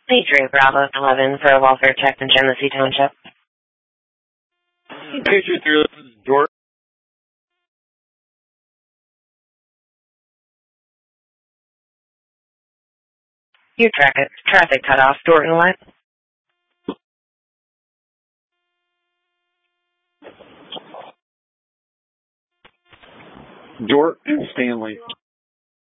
Patriot Bravo 11 for a welfare check in Genesee Township. Patriot 3, this is Dort. Your traffic cut off, Dorton Line. Dort and Stanley.